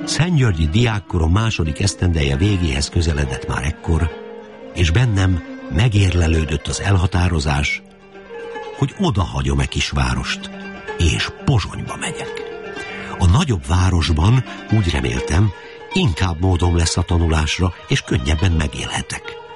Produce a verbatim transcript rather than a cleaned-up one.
Szentgyörgyi diákkorom második esztendeje végéhez közeledett már ekkor, és bennem megérlelődött az elhatározás, hogy odahagyom-e kisvárost, és Pozsonyba megyek. A nagyobb városban, úgy reméltem, inkább módom lesz a tanulásra, és könnyebben megélhetek.